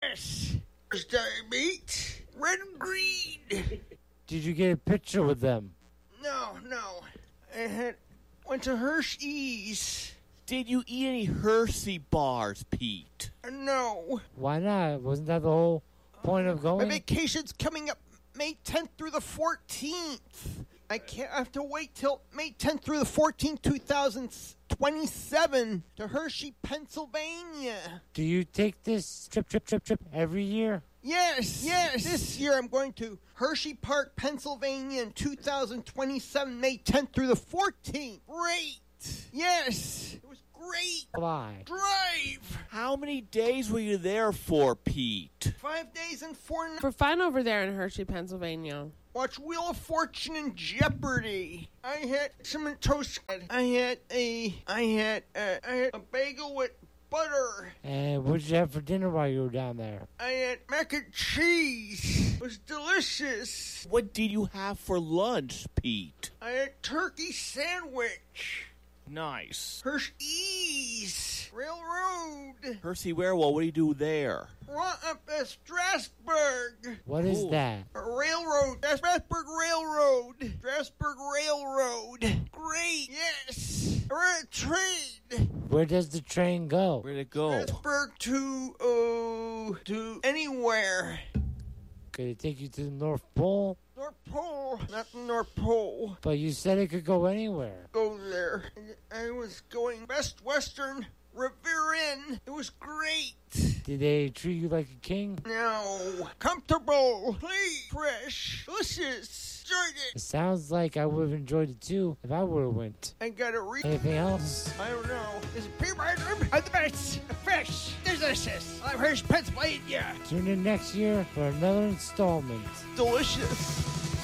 Yes. First I meet red and green. Did you get a picture with them? No. I went to Hershey's. Did you eat any Hershey bars, Pete? No. Why not? Wasn't that the whole point of My going? vacation's coming up May 10th through the 14th. I have to wait till May 10th through the 14th, 2027 to Hershey, Pennsylvania. Do you take this trip every year? Yes. This year I'm going to Hershey Park, Pennsylvania in 2027, May 10th through the 14th. Great. Yes. It was great. Why? Drive. How many days were you there for, Pete? 5 days and 4 nights. For fun over there in Hershey, Pennsylvania. Watch Wheel of Fortune and Jeopardy. I had cinnamon toast. I had a bagel with butter. And what did you have for dinner while you were down there? I had mac and cheese. It was delicious. What did you have for lunch, Pete? I had turkey sandwich. Nice. Hershey's Railroad. Hershey Werewolf, what do you do there? Right up at Strasburg. What is that? A railroad. Strasburg Railroad. Strasburg Railroad. Great. Yes. We're on a train. Where does the train go? Where'd it go? Strasburg to anywhere. Could it take you to the North Pole? North Pole. Not the North Pole. But you said it could go anywhere. Go there. I was going Best Western Revere Inn. It was great. Did they treat you like a king? No. Comfortable. Please. Fresh. Delicious. Enjoyed It it. sounds like I would have enjoyed it too if I would have went. I got to read. Anything else? I don't know. This is Peter Byron. I'm the best. Fresh. Delicious. I'm Hershey, Pennsylvania. Tune in next year for another installment. Delicious.